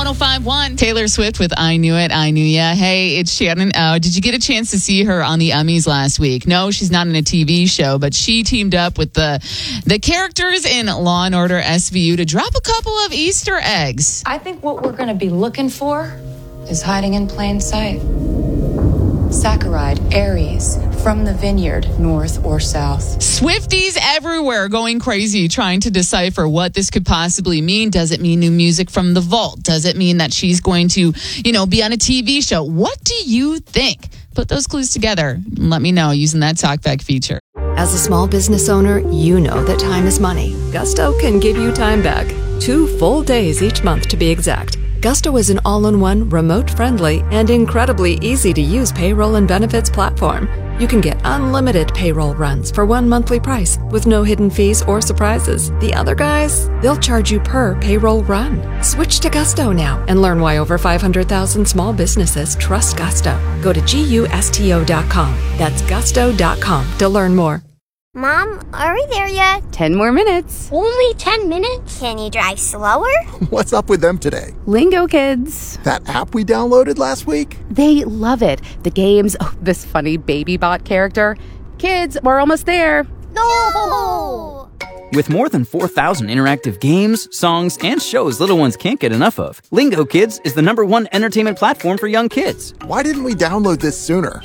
105.1. Taylor Swift with I Knew It, I Knew Ya. Hey, it's Shannon. Did you get a chance to see her on the Emmys last week? No, she's not in a TV show, but she teamed up with the characters in Law & Order SVU to drop a couple of Easter eggs. I think what we're going to be looking for is hiding in plain sight. Saccharide, Aries, from the vineyard, north or south. Swifties everywhere going crazy trying to decipher what this could possibly mean. Does it mean new music from the vault? Does it mean that she's going to, be on a TV show? What do you think? Put those clues together and let me know using that TalkBack feature. As a small business owner, you know that time is money. Gusto can give you time back. 2 full days each month to be exact. Gusto is an all-in-one, remote-friendly, and incredibly easy-to-use payroll and benefits platform. You can get unlimited payroll runs for one monthly price with no hidden fees or surprises. The other guys, they'll charge you per payroll run. Switch to Gusto now and learn why over 500,000 small businesses trust Gusto. Go to GUSTO.com. That's gusto.com to learn more. Mom, are we there yet? 10 more minutes. Only 10 minutes? Can you drive slower? What's up with them today? Lingo Kids. That app we downloaded last week? They love it. The games, this funny baby bot character. Kids, we're almost there. No! With more than 4,000 interactive games, songs, and shows little ones can't get enough of, Lingo Kids is the #1 entertainment platform for young kids. Why didn't we download this sooner?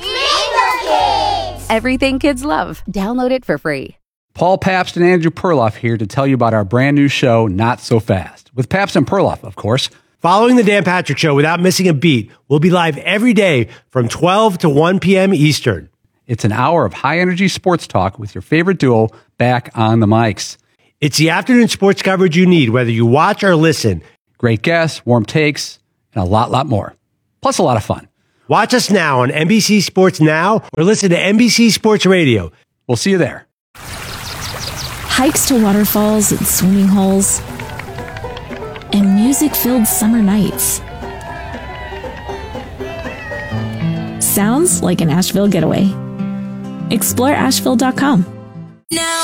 Everything kids love. Download it for free. Paul Pabst and Andrew Perloff here to tell you about our brand new show, Not So Fast, with Pabst and Perloff, of course. Following the Dan Patrick Show without missing a beat, we'll be live every day from 12 to 1 p.m. Eastern. It's an hour of high-energy sports talk with your favorite duo back on the mics. It's the afternoon sports coverage you need, whether you watch or listen. Great guests, warm takes, and a lot more. Plus a lot of fun. Watch us now on NBC Sports Now or listen to NBC Sports Radio. We'll see you there. Hikes to waterfalls and swimming holes and music-filled summer nights. Sounds like an Asheville getaway. Explore Asheville.com.